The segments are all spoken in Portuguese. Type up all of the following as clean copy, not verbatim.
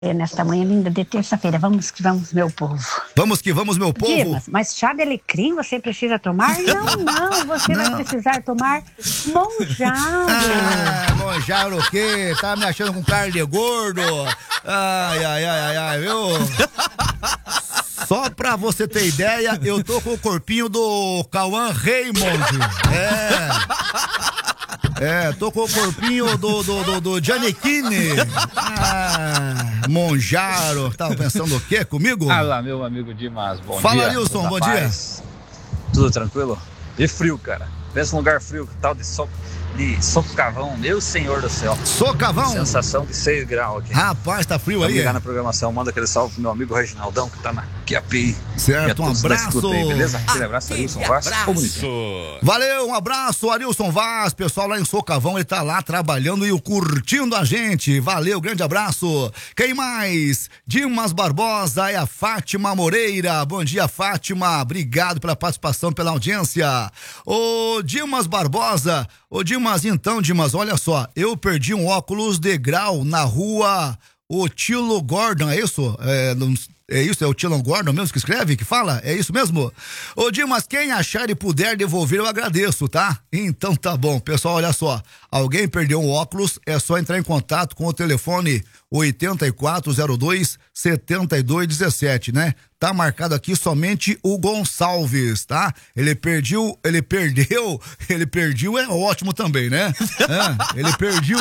Nesta manhã linda de terça-feira. Vamos que vamos, meu povo. Vamos que vamos, meu povo. Dimas, mas chá de alecrim você precisa tomar? Não, você vai precisar tomar Monjaro. Monjaro o quê? Tá me achando com carne de gordo? Ai, viu? Só pra você ter ideia, eu tô com o corpinho do Cauã Raymond. Tô com o corpinho do Giannichini. Monjaro. Tava pensando o quê comigo? Olá, meu amigo Dimas, bom dia. Fala, Nilson, bom dia. Tudo tranquilo? E frio, cara. Pensa num lugar frio, tal de Socavão, meu senhor do céu. Socavão? Sensação de 6 graus aqui. Rapaz, tá frio aí. Ligar na programação, manda aquele salve pro meu amigo Reginaldão, que tá na QAPI. Certo, um abraço. Aí, beleza? Aquele abraço, Arilson Vaz. Valeu, um abraço, Arilson Vaz, pessoal lá em Socavão, ele tá lá trabalhando e curtindo a gente. Valeu, grande abraço. Quem mais? Dimas Barbosa e a Fátima Moreira. Bom dia, Fátima. Obrigado pela participação, pela audiência. Ô, Dimas Barbosa. Ô, Dimas, então, Dimas, olha só, eu perdi um óculos de grau na rua Otilo Gordon, é isso? É o Otilo Gordon mesmo que escreve, que fala? É isso mesmo? Ô, Dimas, quem achar e puder devolver, eu agradeço, tá? Então tá bom, pessoal, olha só, alguém perdeu um óculos, é só entrar em contato com o telefone 8402-7217, né? Tá marcado aqui somente o Gonçalves, tá? Ele perdeu, é ótimo também, né? Ele perdeu.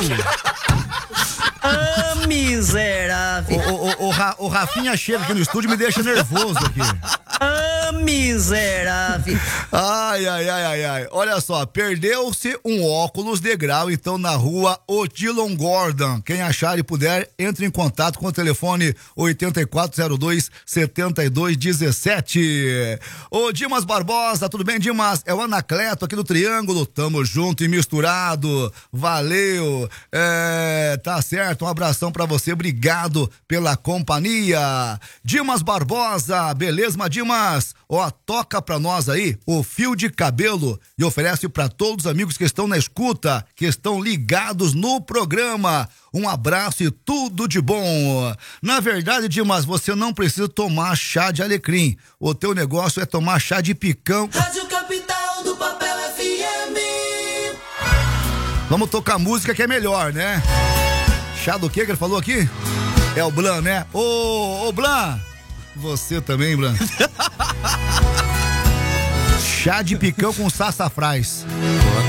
Miserável. O Rafinha chega aqui no estúdio e me deixa nervoso aqui. Miserável. Ai. Olha só, perdeu-se um óculos de grau, então, na rua Otilo Gordon. Quem achar e puder, entre em contato com o telefone 8402-7217. Ô, Dimas Barbosa, tudo bem, Dimas? É o Anacleto aqui do Triângulo. Tamo junto e misturado. Valeu. Tá certo, um abração pra você, obrigado pela companhia. Dimas Barbosa, beleza, Dimas? Ó, toca pra nós aí o Fio de Cabelo e oferece pra todos os amigos que estão na escuta, que estão ligados no programa. Um abraço e tudo de bom. Na verdade, Dimas, você não precisa tomar chá de alecrim. O teu negócio é tomar chá de picão. Rádio Capital do Papel FM. Vamos tocar música que é melhor, né? Chá do que ele falou aqui? É o Blan, né? Ô Blan! Você também, Blan. Chá de picão com sassafrás.